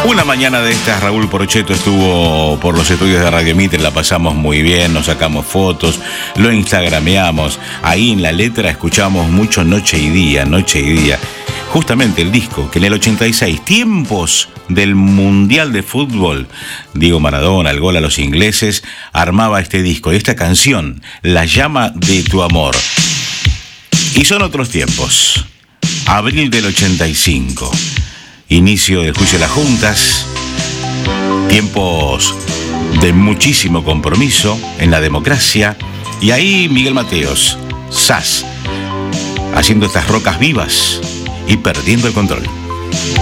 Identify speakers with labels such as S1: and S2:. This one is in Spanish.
S1: Una mañana de estas, Raúl Porchetto estuvo por los estudios de Radio Mitre, la pasamos muy bien, nos sacamos fotos, lo instagrameamos. Ahí en la letra escuchamos mucho Noche y Día. Justamente el disco que en el 86, tiempos del Mundial de Fútbol, Diego Maradona, el gol a los ingleses, armaba este disco. Y esta canción, La llama de tu amor. Y son otros tiempos. Abril del 85. Inicio del juicio de las juntas, tiempos de muchísimo compromiso en la democracia, y ahí Miguel Mateos, Sass, haciendo estas rocas vivas y perdiendo el control.